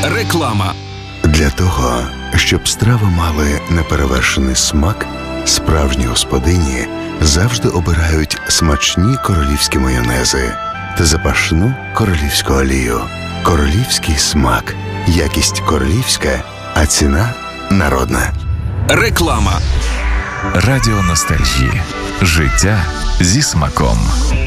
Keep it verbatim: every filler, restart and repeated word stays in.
Реклама. Для того, щоб страви мали неперевершений смак, справжні господині завжди обирають смачні королівські майонези та запашну королівську олію. Королівський смак. Якість королівська, а ціна народна. Реклама. Радіо Ностальжі. Життя зі смаком.